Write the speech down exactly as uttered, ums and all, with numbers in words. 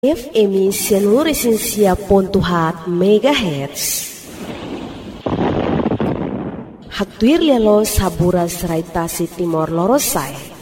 F M Sianur Esensia Pontuhat Megahertz. Haktuir lialo sabura seraitasi Timor Lorosai.